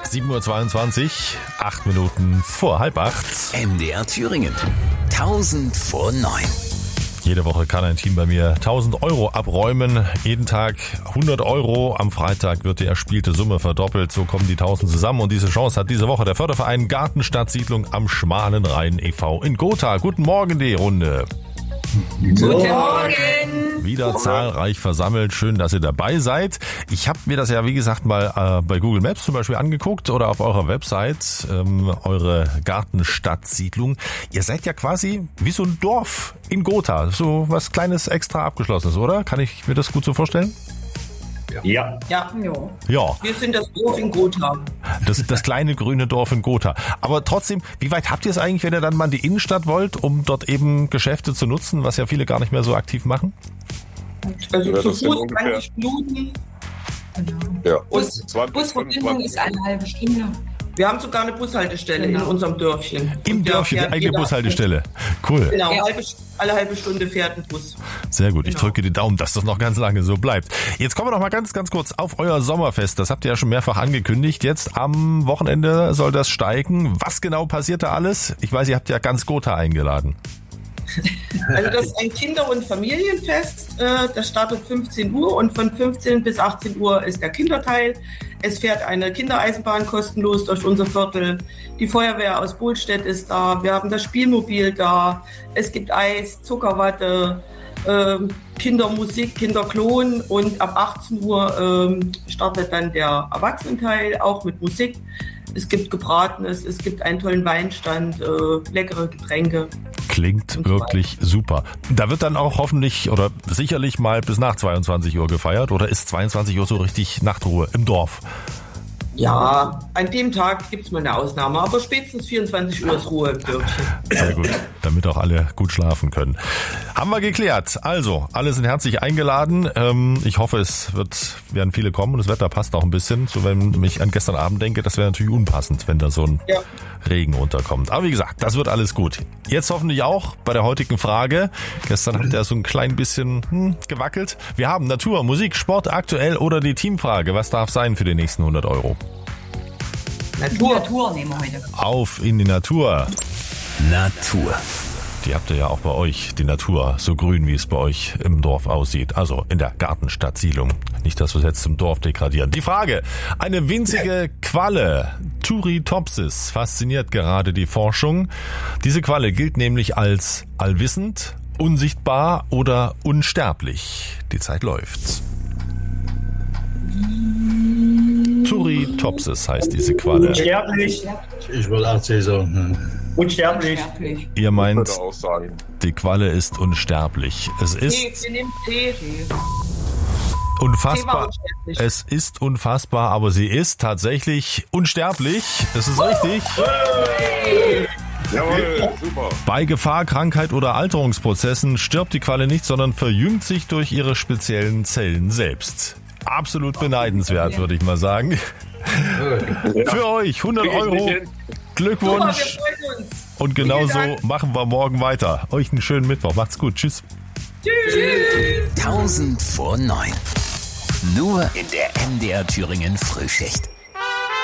7:22 Uhr, 8 Minuten vor 7:30. MDR Thüringen. 1000 vor 9. Jede Woche kann ein Team bei mir 1000 Euro abräumen. Jeden Tag 100 Euro. Am Freitag wird die erspielte Summe verdoppelt. So kommen die 1000 zusammen. Und diese Chance hat diese Woche der Förderverein Gartenstadtsiedlung am Schmalen Rhein e.V. in Gotha. Guten Morgen, die Runde. Guten Morgen! Wieder zahlreich versammelt. Schön, dass ihr dabei seid. Ich habe mir das ja, wie gesagt, mal bei Google Maps zum Beispiel angeguckt oder auf eurer Website, eure Gartenstadtsiedlung. Ihr seid ja quasi wie so ein Dorf in Gotha. So was Kleines extra abgeschlossenes, oder? Kann ich mir das gut so vorstellen? Ja. Ja. Wir sind das Dorf in Gotha. Das kleine grüne Dorf in Gotha. Aber trotzdem, wie weit habt ihr es eigentlich, wenn ihr dann mal in die Innenstadt wollt, um dort eben Geschäfte zu nutzen, was ja viele gar nicht mehr so aktiv machen? Also Ja, zu das sind Fuß ungefähr- 20 Minuten. Ja. Busverbindung ist eine halbe Stunde. Wir haben sogar eine Bushaltestelle in unserem Dörfchen. Im Und da Dörfchen, die fährt eigene jeder- Bushaltestelle. Cool. Genau, Ja. alle halbe Stunde fährt ein Bus. Sehr gut, ich Genau. drücke die Daumen, dass das noch ganz lange so bleibt. Jetzt kommen wir noch mal ganz kurz auf euer Sommerfest. Das habt ihr ja schon mehrfach angekündigt. Jetzt am Wochenende soll das steigen. Was genau passiert da alles? Ich weiß, ihr habt ja ganz Gotha eingeladen. Also das ist ein Kinder- und Familienfest. Das startet 15 Uhr und von 15 bis 18 Uhr ist der Kinderteil. Es fährt eine Kindereisenbahn kostenlos durch unser Viertel. Die Feuerwehr aus Bohlstedt ist da. Wir haben das Spielmobil da. Es gibt Eis, Zuckerwatte, Kindermusik, Kinderklon und ab 18 Uhr startet dann der Erwachsenenteil, auch mit Musik. Es gibt Gebratenes, es gibt einen tollen Weinstand, leckere Getränke. Klingt Und so wirklich super. Da wird dann auch hoffentlich oder sicherlich mal bis nach 22 Uhr gefeiert oder ist 22 Uhr so richtig Nachtruhe im Dorf? Ja, an dem Tag gibt's mal eine Ausnahme, aber spätestens 24 Uhr ist Ruhe im Dörfchen. Sehr gut, damit auch alle gut schlafen können. Haben wir geklärt. Also, alle sind herzlich eingeladen. Ich hoffe, werden viele kommen und das Wetter passt auch ein bisschen. So, wenn ich an gestern Abend denke, das wäre natürlich unpassend, wenn da so ein Regen unterkommt. Aber wie gesagt, das wird alles gut. Jetzt hoffentlich auch bei der heutigen Frage. Gestern hat der so ein klein bisschen gewackelt. Wir haben Natur, Musik, Sport, aktuell oder die Teamfrage. Was darf sein für die nächsten 100 Euro? Natur nehmen wir heute. Auf in die Natur. Natur. Die habt ihr ja auch bei euch, die Natur, so grün, wie es bei euch im Dorf aussieht. Also in der Gartenstadtsiedlung. Nicht, dass wir es jetzt zum Dorf degradieren. Die Frage, eine winzige Qualle, Turritopsis, fasziniert gerade die Forschung. Diese Qualle gilt nämlich als allwissend, unsichtbar oder unsterblich. Die Zeit läuft. Turritopsis heißt diese Qualle. Unsterblich. Ich wollte auch sagen. Unsterblich. Sterblich. Ihr Ich meint, würde auch sagen. die Qualle ist unsterblich. Es ist Wir nehmen Tee. unfassbar. unsterblich. Es ist unfassbar, aber sie ist tatsächlich unsterblich. Das ist richtig. Jawohl, super. Bei Gefahr, Krankheit oder Alterungsprozessen stirbt die Qualle nicht, sondern verjüngt sich durch ihre speziellen Zellen selbst. Absolut beneidenswert, würde ich mal sagen. Für euch 100 Euro. Super, wir Glückwunsch. freuen uns. Und genauso Vielen Dank. machen wir morgen weiter. Euch einen schönen Mittwoch. Macht's gut. Tschüss. 1000 vor 9. Nur in der MDR Thüringen Frühschicht.